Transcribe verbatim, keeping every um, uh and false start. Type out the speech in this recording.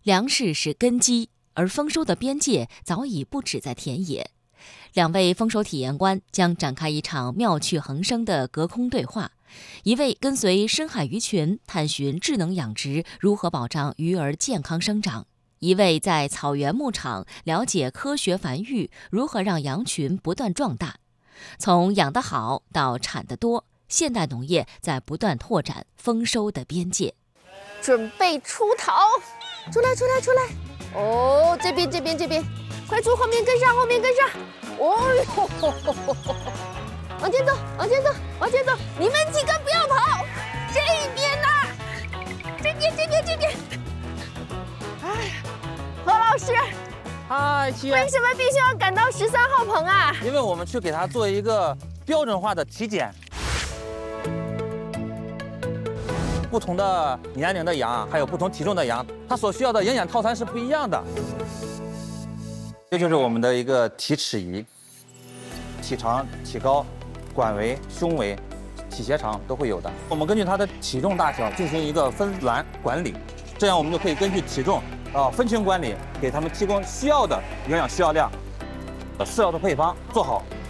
粮食是根基，而丰收的边界早已不止在田野。两位丰收体验官将展开一场妙趣横生的隔空对话。一位跟随深海鱼群探寻智能养殖如何保障鱼儿健康生长，一位在草原牧场了解科学繁育如何让羊群不断壮大。从养得好到产得多，现代农业在不断拓展丰收的边界。 准备出逃，出来出来出来！哦，这边这边这边，快出后面跟上后面跟上！哦呦，往前走往前走往前走！你们几个不要跑，这边呐、啊，这边这边这边。哎，何老师， 嗨，七月， 为什么必须要赶到十三号棚啊？ 因为我们去给它做一个标准化的体检。不同的年龄的羊，还有不同体重的羊，它所需要的营养套餐是不一样的。这就是我们的一个体尺仪，体长、体高、管围、胸围、体斜长都会有的。我们根据它的体重大小进行一个分栏管理，这样我们就可以根据体重啊分群管理，给他们提供需要的营养需要量，饲料的配方做好，